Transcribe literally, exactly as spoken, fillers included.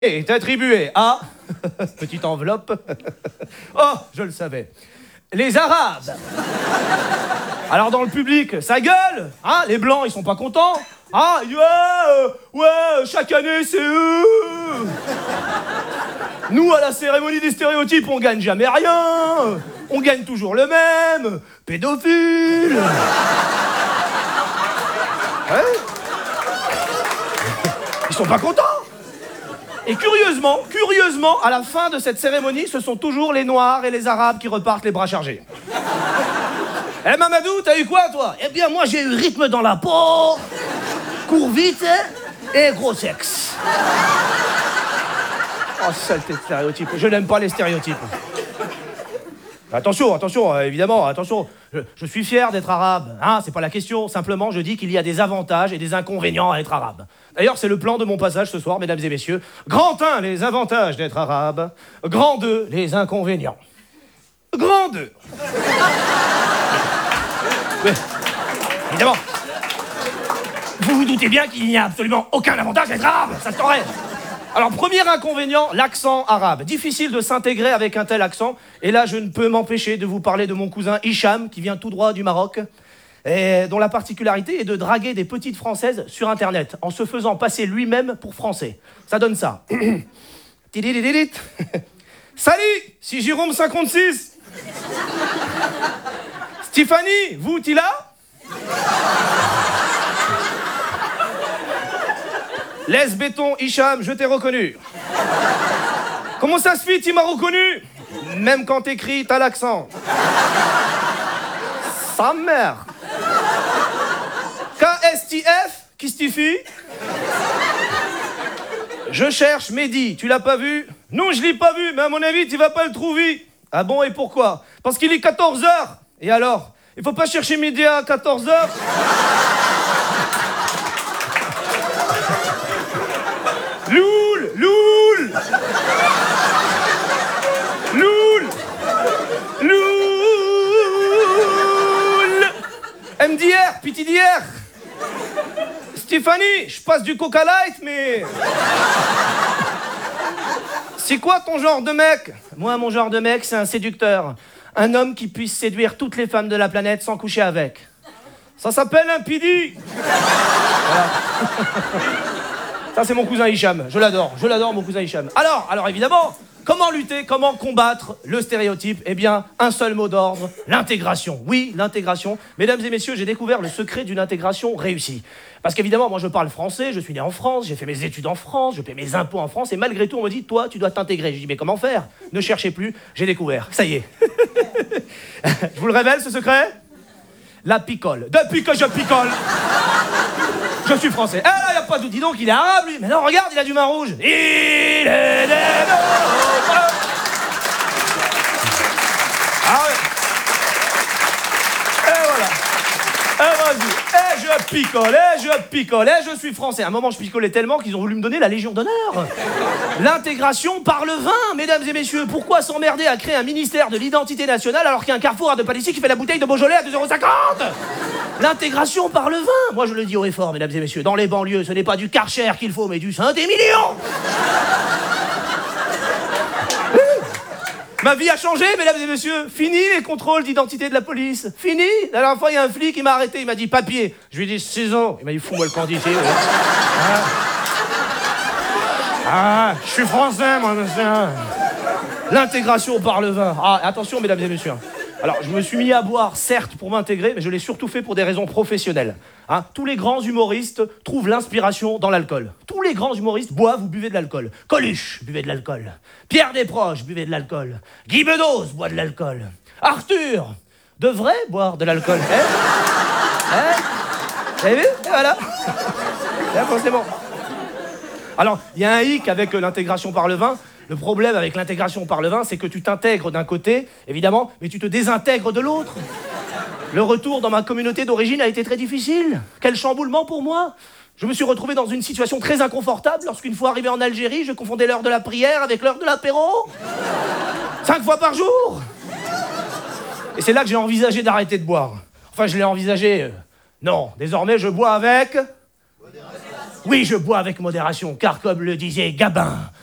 est attribué à... Petite enveloppe. Oh, je le savais. Les Arabes. Alors dans le public, ça gueule. Hein, les Blancs, ils sont pas contents. Ah, ouais, euh, ouais, chaque année, c'est eux. Nous, à la cérémonie des stéréotypes, on gagne jamais rien. On gagne toujours le même. Pédophile. Ouais. Ils sont pas contents. Et curieusement, curieusement, à la fin de cette cérémonie, ce sont toujours les Noirs et les Arabes qui repartent les bras chargés. Eh Mamadou, t'as eu quoi, toi? Eh bien, moi, j'ai eu rythme dans la peau, cours vite et gros sexe. Oh, saleté de stéréotype. Je n'aime pas les stéréotypes. Attention, attention, euh, évidemment, attention. Je, je suis fier d'être arabe, hein, c'est pas la question. Simplement, je dis qu'il y a des avantages et des inconvénients à être arabe. D'ailleurs, c'est le plan de mon passage ce soir, mesdames et messieurs. Grand un, les avantages d'être arabe. Grand deux, les inconvénients. Grand deux. Oui, évidemment. Vous vous doutez bien qu'il n'y a absolument aucun avantage d'être arabe, ça se saurait. Alors, premier inconvénient, l'accent arabe. Difficile de s'intégrer avec un tel accent. Et là, je ne peux m'empêcher de vous parler de mon cousin Hicham, qui vient tout droit du Maroc, et dont la particularité est de draguer des petites Françaises sur Internet, en se faisant passer lui-même pour Français. Ça donne ça. Salut, c'est Jérôme cinquante-six. Stéphanie, vous, t'es là? Laisse béton, Hicham, je t'ai reconnu. Comment ça se fait, tu m'as reconnu? Même quand t'écris, t'as l'accent. Sa mère. K S T F, qui signifie? Je cherche Mehdi, tu l'as pas vu? Non, je l'ai pas vu, mais à mon avis, tu vas pas le trouver. Ah bon, et pourquoi? Parce qu'il est quatorze heures. Et alors? Il faut pas chercher Mehdi à quatorze heures? Loul, loul, loul, loul. M D R, pitié d'hier. Stéphanie, je passe du Coca Light, mais... C'est quoi ton genre de mec? Moi, mon genre de mec, c'est un séducteur. Un homme qui puisse séduire toutes les femmes de la planète sans coucher avec. Ça s'appelle un pidi. Voilà. Ça, c'est mon cousin Hicham. Je l'adore. Je l'adore, mon cousin Hicham. Alors, alors évidemment, comment lutter, comment combattre le stéréotype? Eh bien, un seul mot d'ordre, l'intégration. Oui, l'intégration. Mesdames et messieurs, j'ai découvert le secret d'une intégration réussie. Parce qu'évidemment, moi, je parle français, je suis né en France, j'ai fait mes études en France, je paie mes impôts en France, et malgré tout, on me dit, toi, tu dois t'intégrer. Je dis, mais comment faire? Ne cherchez plus, j'ai découvert. Ça y est. Je vous le révèle, ce secret? La picole. Depuis que je picole, je suis français. Ah là, y a pas de doute. Dis donc, il est arabe, lui. Mais non, regarde, il a du vin rouge. Il est des nôtres. Ah ouais. Et voilà. Et vas-y. Et je picole, et je picole, et je suis français. À un moment, je picolais tellement qu'ils ont voulu me donner la Légion d'honneur. L'intégration par le vin, mesdames et messieurs. Pourquoi s'emmerder à créer un ministère de l'identité nationale alors qu'il y a un Carrefour à deux Palissy qui fait la bouteille de Beaujolais à deux euros cinquante? L'intégration par le vin. Moi, je le dis haut et fort, mesdames et messieurs. Dans les banlieues, ce n'est pas du Karcher qu'il faut, mais du Saint-Émilion. Ma vie a changé, mesdames et messieurs. Fini les contrôles d'identité de la police. Fini. La dernière fois, il y a un flic qui m'a arrêté. Il m'a dit papier. Je lui ai dit ciseaux. Il m'a dit fous-moi le camp d'ici. Ah. ah, je suis français, moi, monsieur. L'intégration par le vin. Ah, attention, mesdames et messieurs. Alors, je me suis mis à boire, certes, pour m'intégrer, mais je l'ai surtout fait pour des raisons professionnelles. Hein, tous les grands humoristes trouvent l'inspiration dans l'alcool. Tous les grands humoristes boivent ou buvez de l'alcool. Coluche, buvez de l'alcool. Pierre Desproges, buvez de l'alcool. Guy Bedos, boit de l'alcool. Arthur, devrait boire de l'alcool. Hein hein Vous avez vu? Et voilà. Là, c'est bon. Alors, il y a un hic avec l'intégration par le vin. Le problème avec l'intégration par le vin, c'est que tu t'intègres d'un côté, évidemment, mais tu te désintègres de l'autre. Le retour dans ma communauté d'origine a été très difficile. Quel chamboulement pour moi. Je me suis retrouvé dans une situation très inconfortable lorsqu'une fois arrivé en Algérie, je confondais l'heure de la prière avec l'heure de l'apéro. Cinq fois par jour. Et c'est là que j'ai envisagé d'arrêter de boire. Enfin, je l'ai envisagé. Euh, non, désormais, je bois avec... Modération. Oui, je bois avec modération, car comme le disait Gabin...